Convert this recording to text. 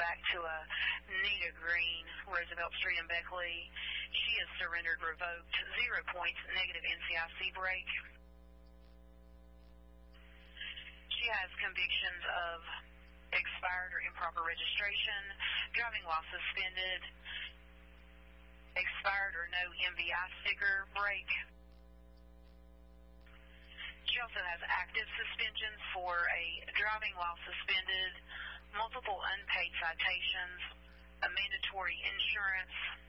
back to Nita Green, Roosevelt Street in Beckley. She has surrendered revoked, 0 points, negative NCIC break. She has convictions of expired or improper registration, driving while suspended, expired or no MVI sticker break. She also has active suspensions for a driving while suspended, multiple unpaid citations, a mandatory insurance,